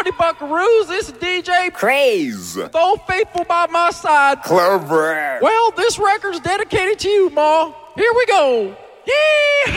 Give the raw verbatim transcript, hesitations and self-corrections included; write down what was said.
Howdy, buckaroos. This is D J Craze. with Old Faithful by my side. Clover. Well, this record's dedicated to you, Ma. Here we go. Yee